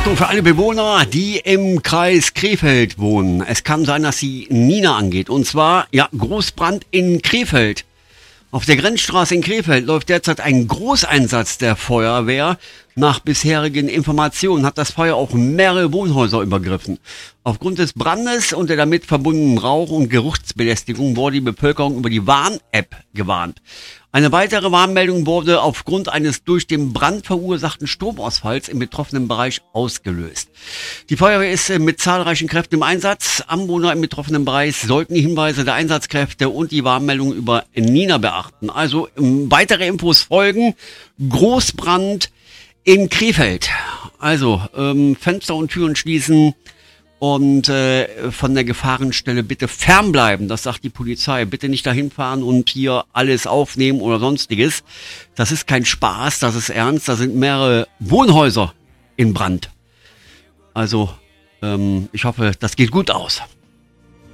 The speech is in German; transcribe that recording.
Achtung für alle Bewohner, die im Kreis Krefeld wohnen. Es kann sein, dass die Nina angeht. Und zwar, Großbrand in Krefeld. Auf der Grenzstraße in Krefeld läuft derzeit ein Großeinsatz der Feuerwehr. Nach bisherigen Informationen hat das Feuer auch mehrere Wohnhäuser übergriffen. Aufgrund des Brandes und der damit verbundenen Rauch- und Geruchsbelästigung wurde die Bevölkerung über die Warn-App gewarnt. Eine weitere Warnmeldung wurde aufgrund eines durch den Brand verursachten Stromausfalls im betroffenen Bereich ausgelöst. Die Feuerwehr ist mit zahlreichen Kräften im Einsatz. Anwohner im betroffenen Bereich sollten die Hinweise der Einsatzkräfte und die Warnmeldung über Nina beachten. Also weitere Infos folgen. Großbrand in Krefeld. Also Fenster und Türen schließen. Und von der Gefahrenstelle bitte fernbleiben, das sagt die Polizei. Bitte nicht dahin fahren und hier alles aufnehmen oder sonstiges. Das ist kein Spaß, das ist ernst. Da sind mehrere Wohnhäuser in Brand. Also ich hoffe, das geht gut aus.